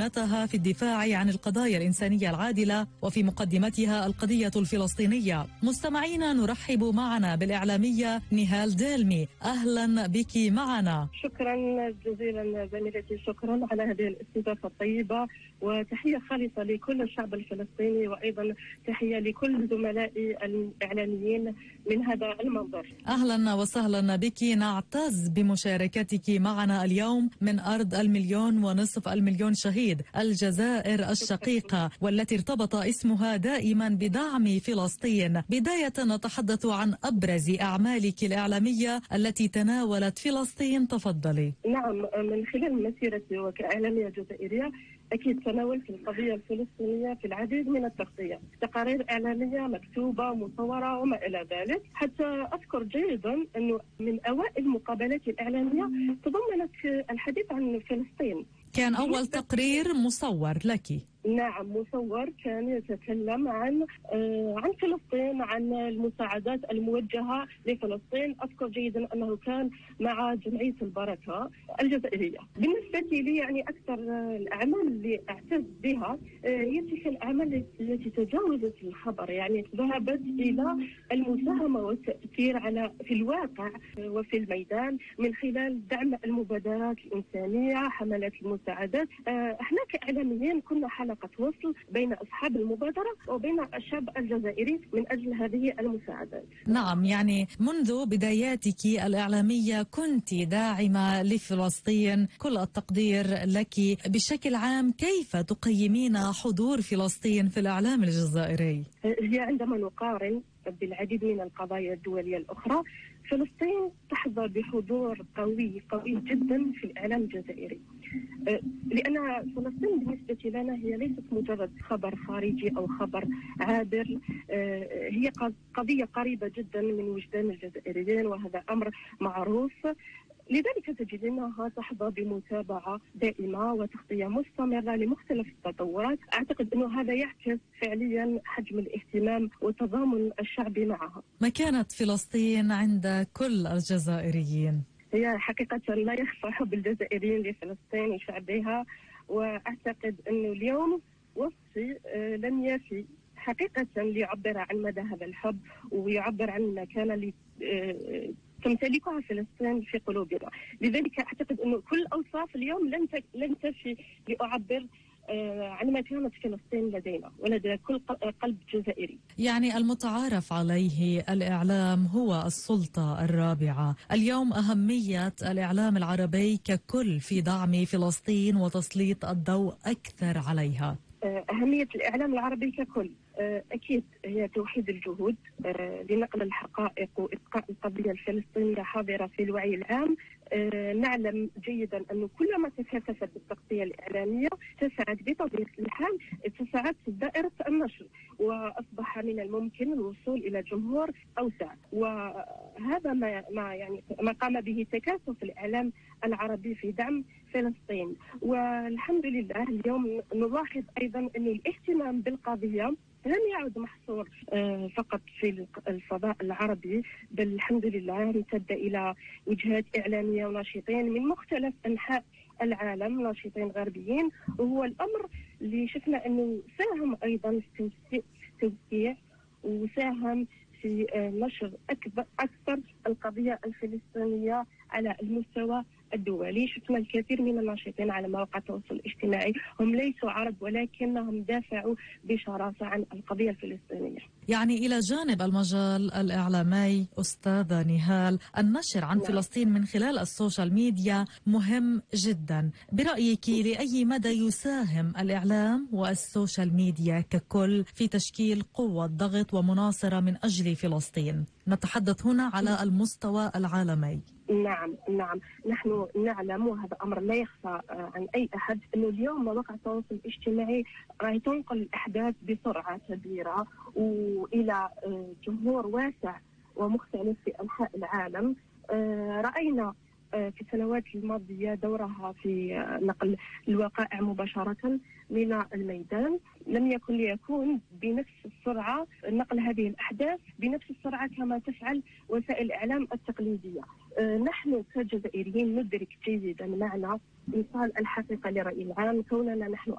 مهمتها في الدفاع عن القضايا الإنسانية العادلة، وفي مقدمتها القضية الفلسطينية. مستمعينا، نرحب معنا بالإعلامية نهال ديلمي. أهلا بك معنا. شكرا جزيلا زميلتي، شكرا على هذه الاستضافة الطيبة، وتحية خالصة لكل الشعب الفلسطيني، وأيضا تحية لكل زملائي الإعلاميين من هذا المنظر. أهلا وسهلا بك، نعتز بمشاركتك معنا اليوم من أرض 1.5 مليون شهيد، الجزائر الشقيقة، والتي ارتبط اسمها دائما بدعم فلسطين. بداية نتحدث عن أبرز أعمالك الإعلامية التي تناولت فلسطين، تفضلي. نعم، من خلال مسيرتي وكإعلامية جزائرية أكيد تناولت القضية الفلسطينية في العديد من التغطية، تقارير إعلامية مكتوبة مصورة وما إلى ذلك. حتى أذكر جيدا أنه من أوائل مقابلاتي الإعلامية تضمنت الحديث عن فلسطين. كان أول تقرير مصور لك؟ نعم، مصور، كان يتكلم عن فلسطين، عن المساعدات الموجهة لفلسطين. أذكر جيدا أنه كان مع جمعية البركة الجزائرية. بالنسبة لي يعني أكثر الأعمال اللي أعتز بها هي تلك الأعمال التي تجاوزت الخبر، يعني ذهبت إلى المساهمة والتأثير في الواقع وفي الميدان من خلال دعم المبادرات الإنسانية، حملات المساعدات. احنا كإعلاميين كنا حلقة وصل بين أصحاب المبادرة وبين الشعب الجزائري من أجل هذه المساعدات. نعم، يعني منذ بداياتك الإعلامية كنت داعمة لفلسطين، كل التقدير لك. بشكل عام كيف تقيمين حضور فلسطين في الإعلام الجزائري؟ هي عندما نقارن بالعديد من القضايا الدولية الأخرى، فلسطين تحظى بحضور قوي جدا في الإعلام الجزائري، لأن فلسطين بالنسبة لنا هي ليست مجرد خبر خارجي أو خبر عابر، هي قضية قريبة جدا من وجدان الجزائريين، وهذا أمر معروف. لذلك تجدينها تحظى بمتابعة دائمة وتغطية مستمرة لمختلف التطورات. أعتقد أنه هذا يعكس فعليا حجم الاهتمام والتضامن الشعبي معها. مكانة فلسطين عند كل الجزائريين؟ هي حقيقة لا يخفى حب الجزائريين لفلسطين وشعبها، وأعتقد أنه اليوم وصفي لم يفي حقيقة ليعبر عن مدى هذا الحب ويعبر عن المكانة اللي تمتلكها فلسطين في قلوبنا. لذلك أعتقد أنه كل أوصاف اليوم لن تفي لأعبر عن مكانة فلسطين لدينا ولدى كل قلب جزائري. يعني المتعارف عليه الإعلام هو السلطة الرابعة. اليوم أهمية الإعلام العربي ككل في دعم فلسطين وتسليط الضوء أكثر عليها. أهمية الإعلام العربي ككل أكيد هي توحيد الجهود لنقل الحقائق وإبقاء القضية الفلسطينية حاضرة في الوعي العام. نعلم جيدا أنه كلما تكثفت التغطية الإعلامية تسعد بطبيعة الحال اتسعت دائرة النشر، وأصبح من الممكن الوصول إلى جمهور أوسع، وهذا ما قام به تكاتف الإعلام العربي في دعم فلسطين. والحمد لله اليوم نلاحظ أيضا أن الاهتمام بالقضية لم يعد محصور فقط في الفضاء العربي، بل الحمد لله امتد إلى وجهات إعلامية وناشطين من مختلف أنحاء العالم، ناشطين غربيين، وهو الأمر اللي شفنا أنه ساهم أيضا في توسيع وساهم في نشر أكثر القضية الفلسطينية على المستوى الدولي. شفنا الكثير من الناشطين على مواقع التواصل الاجتماعي هم ليسوا عرب، ولكنهم دافعوا بشراسة عن القضية الفلسطينية. يعني إلى جانب المجال الإعلامي أستاذة نهال، النشر عن فلسطين من خلال السوشيال ميديا مهم جدا. برأيك لأي مدى يساهم الإعلام والسوشيال ميديا ككل في تشكيل قوة ضغط ومناصرة من أجل فلسطين؟ نتحدث هنا على المستوى العالمي. نعم، نحن نعلم، وهذا أمر لا يخفى عن أي أحد، أنه اليوم مواقع التواصل الاجتماعي راهي تنقل الأحداث بسرعة كبيرة وإلى جمهور واسع ومختلف في أنحاء العالم. رأينا في السنوات الماضية دورها في نقل الوقائع مباشرة من الميدان. لم يكن ليكون بنفس السرعة نقل هذه الأحداث بنفس السرعة كما تفعل وسائل الإعلام التقليدية. نحن كجزائريين ندرك جيدا معنى إيصال الحقيقة للرأي العام، كوننا نحن